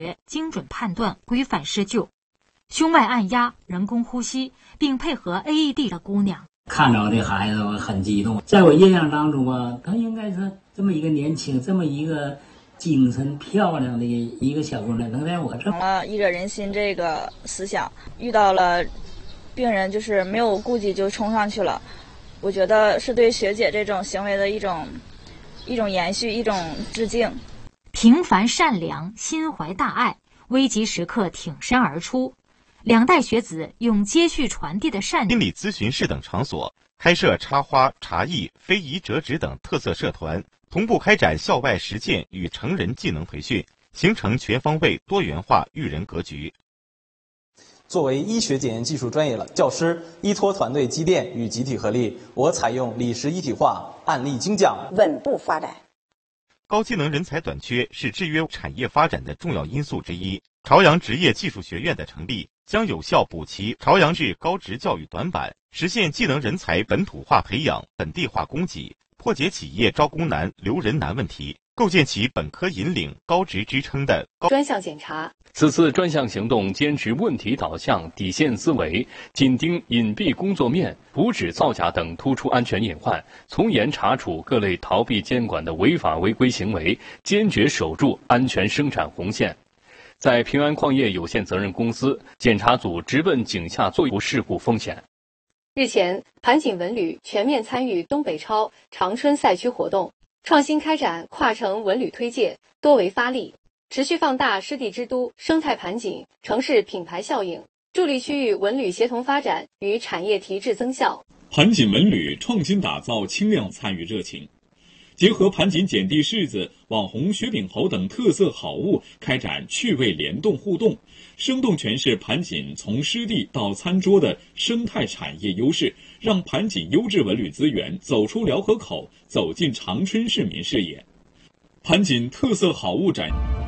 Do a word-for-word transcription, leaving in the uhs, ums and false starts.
精准判断、规范施救，胸外按压、人工呼吸，并配合 A E D 的姑娘。 看着这孩子，我很激动。在我印象当中啊，她应该是这么一个年轻、这么一个精神漂亮的一个小姑娘，能在我这了医者仁心这个思想，遇到了病人就是没有顾忌就冲上去了。我觉得是对学姐这种行为的一种一种延续，一种致敬。 平凡善良，心怀大爱，危急时刻挺身而出。两代学子用接续传递的善心理咨询室等场所开设插花、茶艺、非遗折纸等特色社团，同步开展校外实践与成人技能培训，形成全方位多元化育人格局。 作为医学检验技术专业了教师，依托团队积淀与集体合力，我采用理实一体化，案例精讲， 稳步发展。 高技能人才短缺是制约产业发展的重要因素之一。朝阳职业技术学院的成立，将有效补齐朝阳市高职教育短板，实现技能人才本土化培养、本地化供给，破解企业招工难、留人难问题，构建起本科引领、高职支撑的高专项检查。 此次专项行动坚持问题导向、底线思维，紧盯隐蔽工作面、补纸造假等突出安全隐患，从严查处各类逃避监管的违法违规行为，坚决守住安全生产红线。在平安矿业有限责任公司，检查组直奔井下作业事故风险。 日前，盘锦文旅全面参与东北超长春赛区活动，创新开展跨城文旅推介，多维发力，持续放大湿地之都、生态盘锦、城市品牌效应，助力区域文旅协同发展与产业提质增效。 盘锦文旅创新打造轻量参与热情，结合盘锦碱地柿子、网红雪饼猴等特色好物，开展趣味联动互动，生动诠释盘锦从湿地到餐桌的生态产业优势，让盘锦优质文旅资源走出辽河口，走进长春市民视野。盘锦特色好物展。